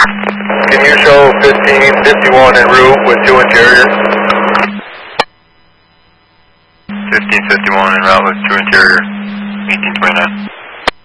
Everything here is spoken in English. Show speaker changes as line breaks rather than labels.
Can you show 1551 en route with 2 interior?
1551 en route with 2 interior, 1829.